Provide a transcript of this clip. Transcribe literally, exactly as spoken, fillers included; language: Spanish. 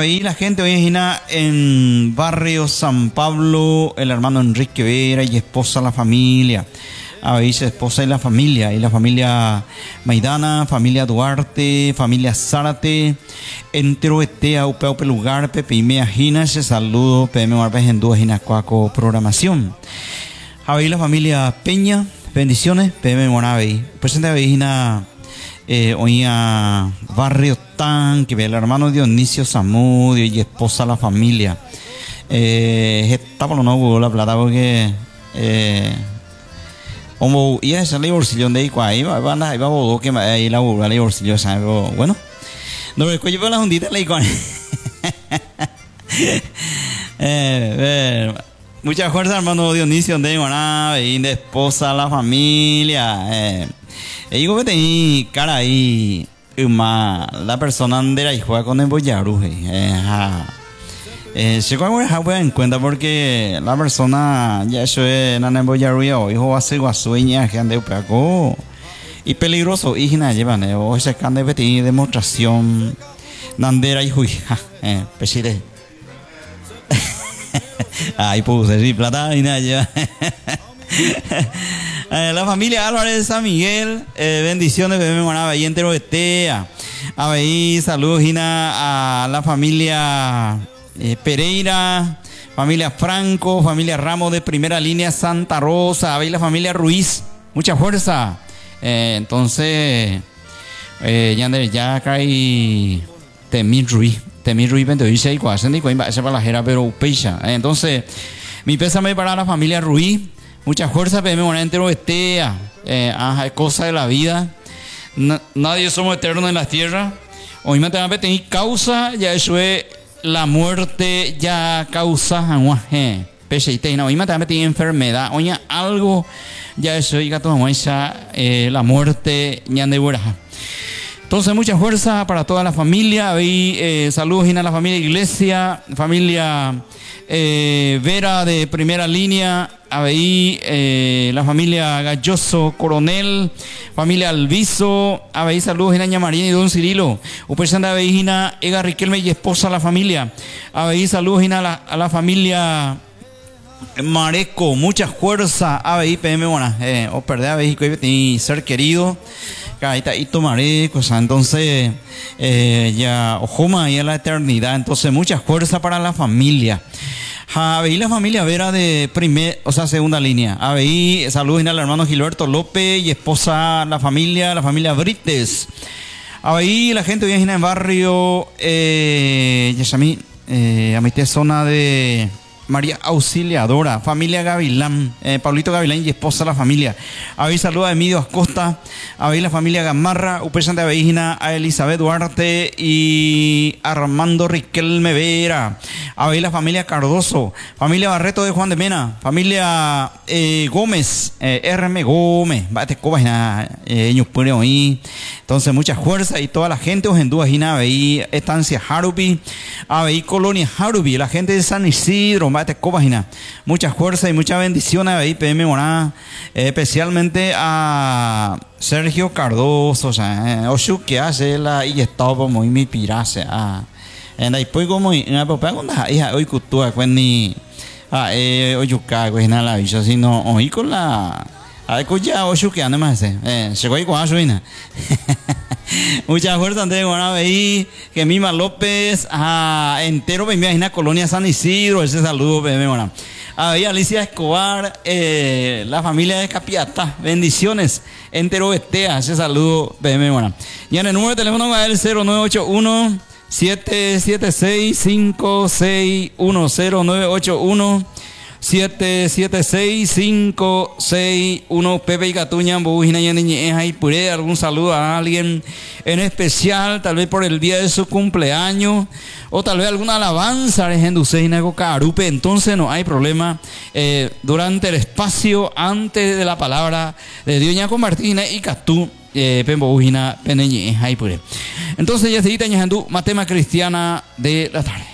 Ahí la gente hoy en barrio San Pablo, el hermano Enrique Vera y esposa, la familia. Ahí su esposa y la familia, y la familia Maidana, familia Duarte, familia Zárate, entero etea, upeo pelugar, pepe y mea jina, ese saludo, pm marpes en dos jina cuaco programación. Ahí la familia Peña, bendiciones, pm morabe. Presente ahí jina, eh, hoy a barrio Tan, que ve el hermano Dionisio Zamudio y esposa la familia. Eh, está por lo no la plata porque, eh, como y ese le bolsillo de ahí ahí va van ahí va bodo que ahí la boda le bolsillo sabe bueno no recuerdo yo la hundita le con eh mucha fuerza hermano Dionisio de Guaná y de esposa la familia eh y digo que tenía cara ahí uma la persona de la juega con el boyaru eh Eh, se cuál en cuenta porque la persona ya eso es nana boyaruya o hijo hace guasueña que ande peco y peligroso y na llevan eh o se can de pedir demostración nandera y juija eh pesire ay puse sí plata y nada lleva eh, la familia Álvarez de San Miguel eh, bendiciones bebé manaba y entero estea a ver saludos Gina a la familia Eh, Pereira, familia Franco, familia Ramos de primera línea Santa Rosa, ahí la familia Ruiz, mucha fuerza. Eh, entonces, eh, ya ya cae Temir Ruiz, Temir Ruiz veintiséis, cuarenta y cuatro, esa para la jera, pero pecha. Eh, entonces, mi pésame para la familia Ruiz, mucha fuerza, pero me entero estea, eh, ajá, es cosa de la vida. Na, nadie somos eternos en la tierra. Hoy me tengo que tener causa, ya eso es. La muerte ya causa aguaje, pese y teina, hoy me tiene enfermedad, oye, algo ya eso, y gato, eh, la muerte ya de buraja. Entonces, mucha fuerza para toda la familia. Ahí, eh, saludos a la familia Iglesia, familia eh, Vera de primera línea. Ahí, eh, la familia Galloso Coronel, familia Alviso. Ahí, saludos a Ña María y Don Cirilo. Upersanda Aveijina, Ega Riquelme y esposa la familia. Ahí, saludos a la, a la familia Mareco, mucha fuerza. Ahí, P M, bueno, eh, o perder a México y ser querido. Ahí está, y tomaré cosas, entonces eh, ya ojoma ahí a la eternidad, entonces mucha fuerza para la familia. Ahí la familia Vera de primer, o sea, segunda línea. Ahí saludos al hermano Gilberto López y esposa, la familia, la familia Brites. Ahí la gente viene en el barrio, eh, Yashamí, eh, a mi zona de María Auxiliadora, familia Gavilán, eh, Pablito Gavilán y esposa la familia. Ahí saluda a Emilio Acosta, ahí la familia Gamarra, Upesan de Aveigina, a Elizabeth Duarte y Armando Riquelme Vera. Ahí la familia Cardoso, familia Barreto de Juan de Mena, familia eh, Gómez, eh, R M Gómez, bate cobas ellos pueden oír. Entonces mucha fuerza y toda la gente os endúa ahí estancia Harupi, ahí colonia Harupi, la gente de San Isidro, te cobajina. Mucha fuerza y mucha bendición a I P M Moná, eh, especialmente a Sergio Cardoso, o sea, eh, Oshu que hace la y estaba como mi pirase a en ahí pues como en la papá con la hija hoy cultura con ni ah eh hoy yo cago en la bicha sino hoy con la a ver ya Oshu que anda más eh se voy con Asuina. Mucha fuerza antes de bueno, ahí que Mima López a entero me imagina colonia San Isidro, ese saludo me bueno. Ahí Alicia Escobar, eh, la familia de Capiata, bendiciones, entero Estea, ese saludo me bueno. Y en el número de teléfono va el cero nueve ocho uno siete siete seis cinco seis uno cero nueve ocho uno siete siete seis cinco seis uno. Pepe y Catuña, Bobujina y Niñeja y Puré. Algún saludo a alguien en especial, tal vez por el día de su cumpleaños, o tal vez alguna alabanza en Duseinago Carupe. Entonces no hay problema. Eh, durante el espacio, antes de la palabra de Dios, Ñaco Martínez y Catú, eh, Pembobujina, Peneñeja y Puré. Entonces ya se edita Ñajandú, Matema Cristiana de la tarde.